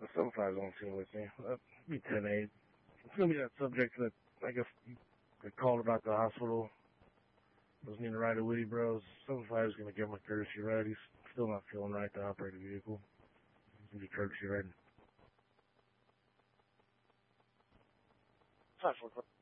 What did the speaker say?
The 75's on scene with me. Be 10-8. It's going to be that subject that I guess they called about the hospital. Doesn't need to ride a Woody Bros. 75 is going to give him a courtesy ride. He's still not feeling right to operate a vehicle. He's going to be courtesy riding. 545.